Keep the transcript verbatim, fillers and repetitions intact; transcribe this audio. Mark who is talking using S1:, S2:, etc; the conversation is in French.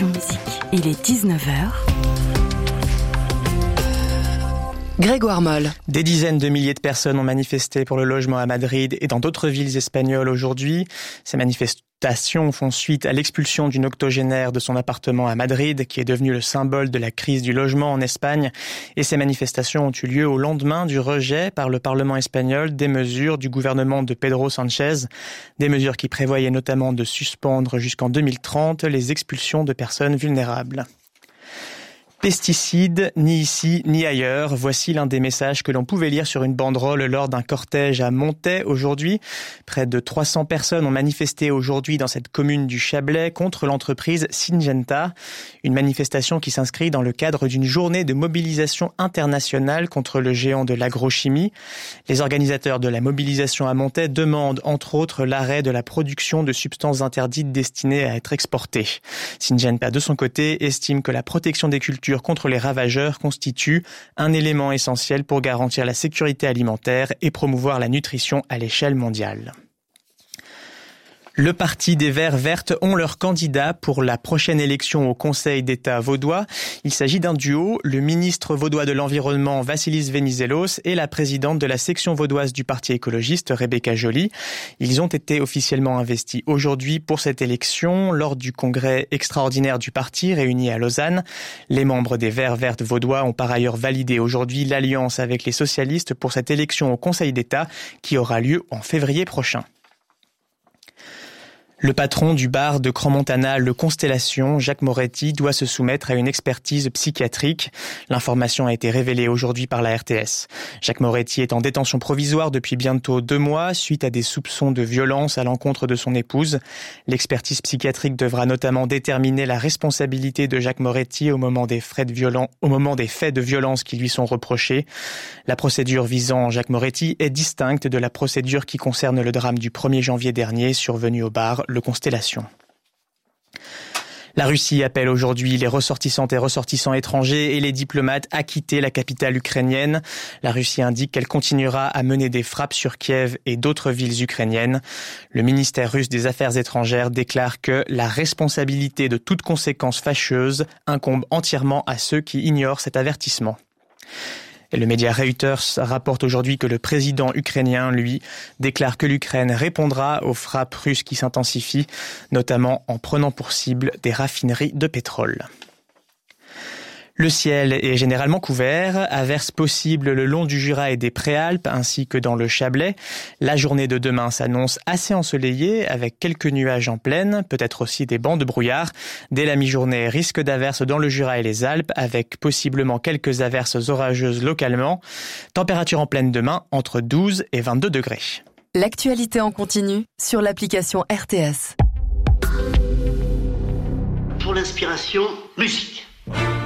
S1: Passion Musique. Il est dix-neuf heures. Grégoire Moll.
S2: Des dizaines de milliers de personnes ont manifesté pour le logement à Madrid et dans d'autres villes espagnoles aujourd'hui. Ces manifestations font suite à l'expulsion d'une octogénaire de son appartement à Madrid, qui est devenu le symbole de la crise du logement en Espagne. Et ces manifestations ont eu lieu au lendemain du rejet par le Parlement espagnol des mesures du gouvernement de Pedro Sánchez. Des mesures qui prévoyaient notamment de suspendre jusqu'en deux mille trente les expulsions de personnes vulnérables. Pesticides, ni ici ni ailleurs. Voici l'un des messages que l'on pouvait lire sur une banderole lors d'un cortège à Montet aujourd'hui. Près de trois cents personnes ont manifesté aujourd'hui dans cette commune du Chablais contre l'entreprise Syngenta. Une manifestation qui s'inscrit dans le cadre d'une journée de mobilisation internationale contre le géant de l'agrochimie. Les organisateurs de la mobilisation à Montet demandent entre autres l'arrêt de la production de substances interdites destinées à être exportées. Syngenta, de son côté, estime que la protection des cultures contre les ravageurs constitue un élément essentiel pour garantir la sécurité alimentaire et promouvoir la nutrition à l'échelle mondiale. Le Parti des Verts Vertes ont leur candidat pour la prochaine élection au Conseil d'État vaudois. Il s'agit d'un duo, le ministre vaudois de l'Environnement Vassilis Venizelos et la présidente de la section vaudoise du Parti écologiste Rebecca Joly. Ils ont été officiellement investis aujourd'hui pour cette élection lors du congrès extraordinaire du parti réuni à Lausanne. Les membres des Verts Vertes vaudois ont par ailleurs validé aujourd'hui l'alliance avec les socialistes pour cette élection au Conseil d'État qui aura lieu en février prochain. Le patron du bar de Crans-Montana, le Constellation, Jacques Moretti, doit se soumettre à une expertise psychiatrique. L'information a été révélée aujourd'hui par la R T S. Jacques Moretti est en détention provisoire depuis bientôt deux mois suite à des soupçons de violence à l'encontre de son épouse. L'expertise psychiatrique devra notamment déterminer la responsabilité de Jacques Moretti au moment des faits de violence, au moment des faits de violence qui lui sont reprochés. La procédure visant Jacques Moretti est distincte de la procédure qui concerne le drame du premier janvier dernier survenu au bar le Constellation. La Russie appelle aujourd'hui les ressortissantes et ressortissants étrangers et les diplomates à quitter la capitale ukrainienne. La Russie indique qu'elle continuera à mener des frappes sur Kiev et d'autres villes ukrainiennes. Le ministère russe des Affaires étrangères déclare que la responsabilité de toute conséquence fâcheuse incombe entièrement à ceux qui ignorent cet avertissement. Et le média Reuters rapporte aujourd'hui que le président ukrainien, lui, déclare que l'Ukraine répondra aux frappes russes qui s'intensifient, notamment en prenant pour cible des raffineries de pétrole. Le ciel est généralement couvert, averses possibles le long du Jura et des Préalpes ainsi que dans le Chablais. La journée de demain s'annonce assez ensoleillée avec quelques nuages en plaine, peut-être aussi des bancs de brouillard. Dès la mi-journée, risque d'averses dans le Jura et les Alpes avec possiblement quelques averses orageuses localement. Température en pleine demain entre douze et vingt-deux degrés.
S1: L'actualité en continu sur l'application R T S.
S3: Pour l'inspiration, musique.